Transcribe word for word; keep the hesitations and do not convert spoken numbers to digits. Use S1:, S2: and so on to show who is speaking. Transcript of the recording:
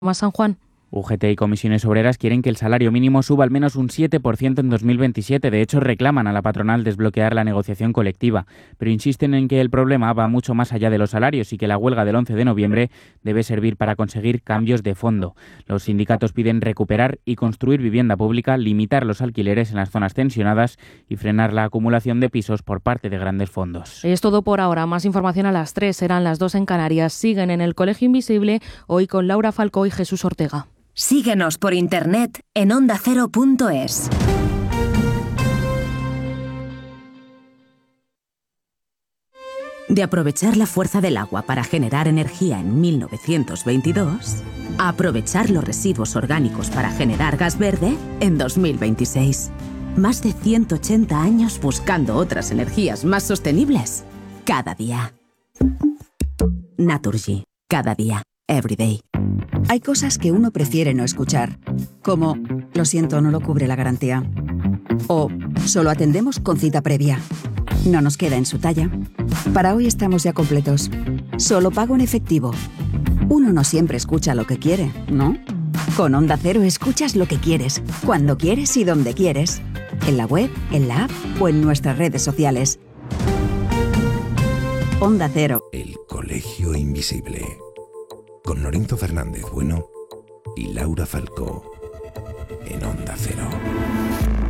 S1: Más San Juan.
S2: U G T y comisiones obreras quieren que el salario mínimo suba al menos un siete por ciento en dos mil veintisiete. De hecho, reclaman a la patronal desbloquear la negociación colectiva, pero insisten en que el problema va mucho más allá de los salarios y que la huelga del once de noviembre debe servir para conseguir cambios de fondo. Los sindicatos piden recuperar y construir vivienda pública, limitar los alquileres en las zonas tensionadas y frenar la acumulación de pisos por parte de grandes fondos.
S1: Es todo por ahora. Más información a las tres, serán las dos en Canarias. Siguen en el Colegio Invisible, hoy con Laura Falcó y Jesús Ortega.
S3: Síguenos por internet en onda cero punto es. De aprovechar la fuerza del agua para generar energía en mil novecientos veintidós, a aprovechar los residuos orgánicos para generar gas verde en dos mil veintiséis. Más de ciento ochenta años buscando otras energías más sostenibles. Cada día. Naturgy. Cada día. Everyday.
S4: Hay cosas que uno prefiere no escuchar, como lo siento, no lo cubre la garantía. O solo atendemos con cita previa. No nos queda en su talla. Para hoy estamos ya completos. Solo pago en efectivo. Uno no siempre escucha lo que quiere, ¿no? Con Onda Cero escuchas lo que quieres, cuando quieres y donde quieres. En la web, en la app o en nuestras redes sociales. Onda Cero.
S5: El Colegio Invisible. Con Lorenzo Fernández Bueno y Laura Falcó en Onda Cero.